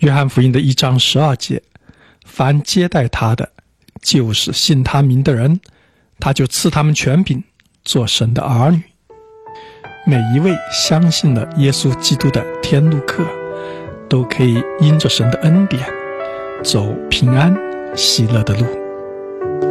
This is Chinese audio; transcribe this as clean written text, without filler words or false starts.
约翰福音的1章12节，凡接待他的，就是信他名的人，他就赐他们权柄，做神的儿女。每一位相信了耶稣基督的天路客，都可以因着神的恩典，走平安喜乐的路。